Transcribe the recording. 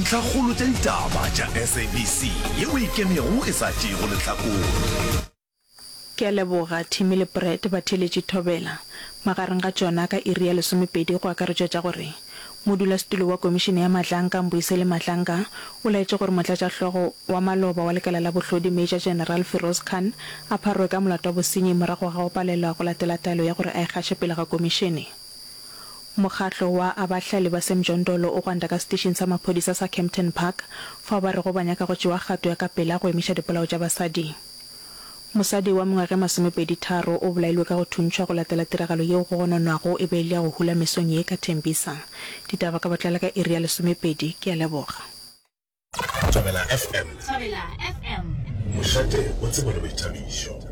Tlhagolo tsa ditaba tša SABC yeo e kemego e sa tšego lehlakore. Ke a leboga Thimi le Brett ba theletše thobela magareng ga tšona ka iri ya 12 go akaretša tša gore modulasetulo wa komishene ya Mahlanka Mbuyisele Mahlanka o laetše gore motlatšahlogo wa maloba wa lekala la bohlodi Major General Feroz Khan a pharwe ka molato wa bosenyi morago ga go palelwa go latela taelo ya gore a ikgaše pele ga komishene. Mokgatlo wa abahlali ba Semjondolo o gwanda ka station sa maphodisa sa Kempton Park fa ba re go banyaka go tšewa kgato ya ka pela go emiša dipolao tša basadi. Mosadi wa mengwaga 23 o bolailwe ka go thuntšhwa go latela tiragalo yeo go gononwago e beile ya go hula mesong ye ka Tembisa. Ditaba ka batlala ka iri ya 12 ke a leboga. Thobela FM. Mošate o tsebo le boithabišo.